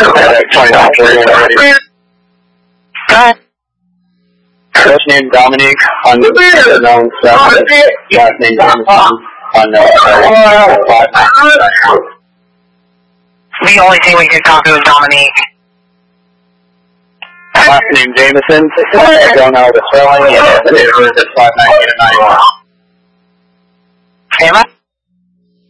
First name Dominique, unknown stuff. Last name Jameson, unknown. The only thing we could copy was Dominique. Last name Jameson, I don't know the spelling, and the date of birth is 5/19/91. Emma?